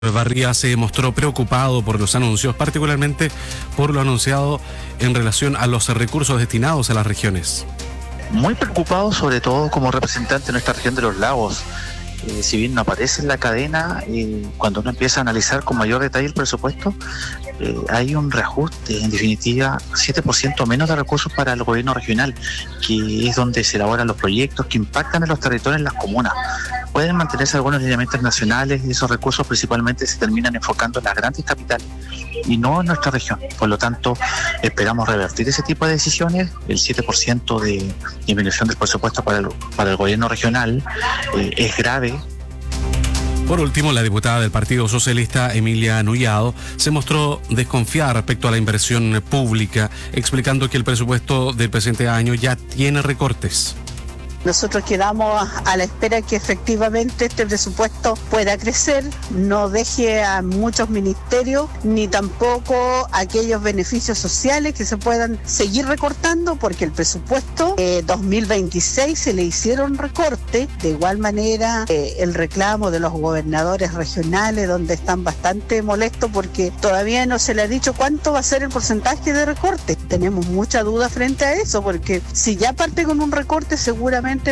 Barría se mostró preocupado por los anuncios, particularmente por lo anunciado en relación a los recursos destinados a las regiones. Muy preocupado, sobre todo como representante de nuestra región de los lagos. Si bien no aparece en la cadena, cuando uno empieza a analizar con mayor detalle el presupuesto, hay un reajuste, en definitiva, 7% menos de recursos para el gobierno regional, que es donde se elaboran los proyectos que impactan en los territorios, en las comunas. Pueden mantenerse algunos lineamientos nacionales y esos recursos principalmente se terminan enfocando en las grandes capitales y no en nuestra región. Por lo tanto, esperamos revertir ese tipo de decisiones. El 7% de disminución del presupuesto para el gobierno regional es grave. Por último, la diputada del Partido Socialista, Emilia Nullado, se mostró desconfiada respecto a la inversión pública, explicando que el presupuesto del presente año ya tiene recortes. Nosotros quedamos a la espera que efectivamente este presupuesto pueda crecer, no deje a muchos ministerios ni tampoco aquellos beneficios sociales que se puedan seguir recortando, porque el presupuesto 2026 se le hicieron recortes. De igual manera, el reclamo de los gobernadores regionales, donde están bastante molestos porque todavía no se le ha dicho cuánto va a ser el porcentaje de recorte. Tenemos mucha duda frente a eso, porque si ya parte con un recorte, seguramente